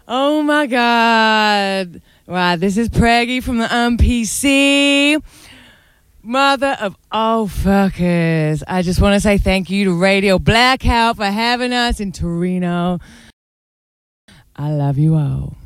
Oh my God. Right, this is Preggy from the MPC. Mother of all fuckers. I just want to say thank you to Radio Blackout for having us in Torino. I love you all.